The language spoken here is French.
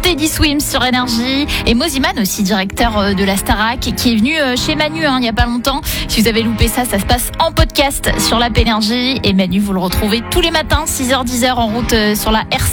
Teddy Swims sur Énergie et Moziman aussi, directeur de la Starac, qui est venu chez Manu il n'y a pas longtemps. Si vous avez loupé ça se passe en podcast sur l'app Énergie. Et Manu, vous le retrouvez tous les matins, 6h-10h en route sur la RC.